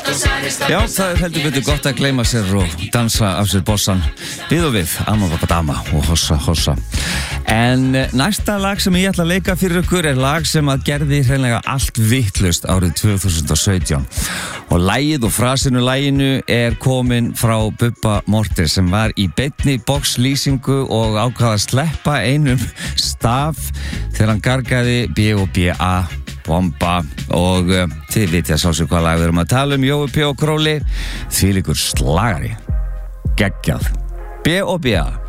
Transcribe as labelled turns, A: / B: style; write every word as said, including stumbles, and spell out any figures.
A: Já, það er heldur betur gott að gleyma sér og dansa af sér bossan við og við, amma, pappa, dama og hossa, hossa. En næsta lag sem ég ætla að leika fyrir ykkur er lag sem að gerði hreinlega allt vitlaust árið tvö þúsund og sautján. Og lagið og frasinu laginu er komin frá Bubba Morthens sem var í beinni boxlýsingu og ákvað að sleppa einum staf þegar hann gargaði B og B A bomba og uh, þið vitið að sá sér hvað lag við erum að tala um, Jói P og Króli, þvílíkur slagari, geggjað, B og B A.